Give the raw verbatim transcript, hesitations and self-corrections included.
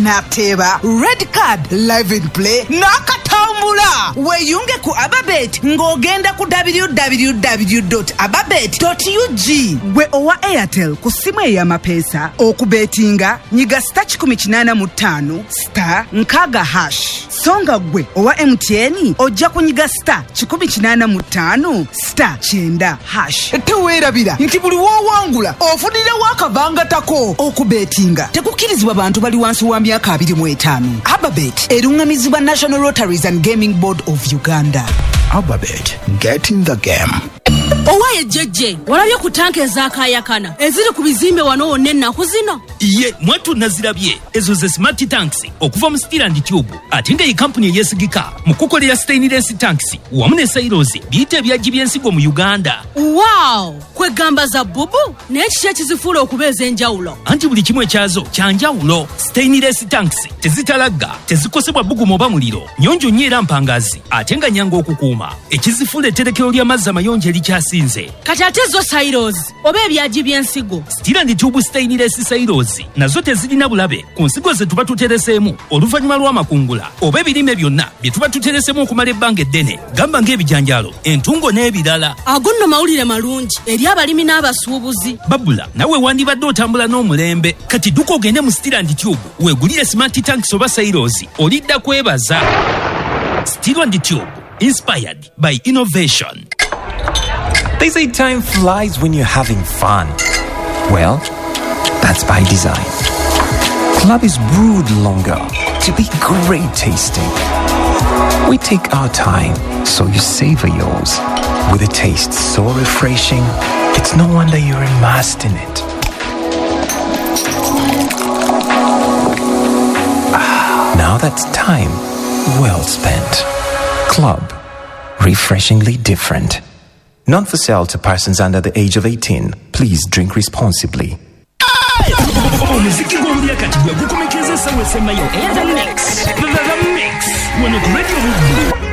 n'ateeba red card live in play n'akatambula. Weeyunge ku Ababet ng'ogenda ku w w w dot ababet dot u g. Gwe owa Airtel ku simu ey'amapeesa okubetinga nyiga star kikumi kinaana mu ttaano star nkaaga hash. Songa gwe owa M T N ojja kunyiga star kikumi kinaana mu ttaano star kyenda hash. Teweerabira nti buli w'owangula ofunirawo akabangatako. Okubetinga tekukkirizibwa bantu bali wansi wa myaka abiri mu etaano. Ababet erungamizibwa National Lotteries and Gaming Board of Uganda. Ababet, get in the game. Owaye jeje walabye ku tanke ezakayakana eziri ku bizimbe wano wonna ennaku zino. Ye mwatu nazirabye ezo ze smart tanks okuva mu Steel and Tube ate nga ye company eyesigika mu kukolera stainless tanks wamu ne silos biyite ebyagi by'ensigo mu Uganda. Wow, kwegamba za bubu n'ekiki ekizifuula okubeeza enjawulo. Anti buli kimu ekyazo kyanjawulo. Stainless tanks tezitalagga, tezikosebwa bbugumu oba muliro, nnyonjo nnyo era mpangazi ate nga nnyangu okukuuma. Ekizifuula etterekero ly'amazzi amayonjo erikyasinze. Kati ate zo silos oba ebyagi by'ensigo. Steel and Tube stainless silos nazo tezirina bulabe ku nsigo ze tuba tuteresemu oluvannyuma lw'amakungula oba ebirime byonna bye tuba tuteresemu okumala ebbanga eddene, gamba ng'ebijanjaalo, entungo n'ebirala. Ago nno mawulire malungi eri abalimi n'abasuubuzi. Babula nawe wandibadde otambula n'omulembe. Kati dduka ogende mu Steel and Tube weegulire smart tanks oba silos olidda kwebaza. Steel and Tube, inspired by innovation. They say time flies when you're having fun. Well, that's by design. Club is brewed longer to be great tasting. We take our time, so you savor yours. With a taste so refreshing, it's no wonder you're immersed in it. Ah, now that's time well spent. Club, refreshingly different. Not for sale to persons under the age of eighteen. Please drink responsibly. Omuziki gw'owulira kati gwe gukomekeza essawa esemmayo. The Mix. The Mix. Wano ku Radio